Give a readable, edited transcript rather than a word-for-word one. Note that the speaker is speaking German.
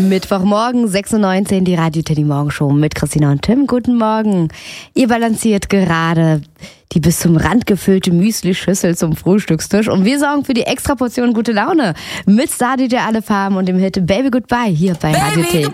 Mittwochmorgen, 6:19 Uhr, die Radio Teddy Morgenshow mit Christina und Tim. Guten Morgen. Ihr balanciert gerade die bis zum Rand gefüllte Müsli-Schüssel zum Frühstückstisch und wir sorgen für die extra Portion gute Laune mit Star DJ Alle Farben und dem Hit Baby Goodbye hier bei Radio T.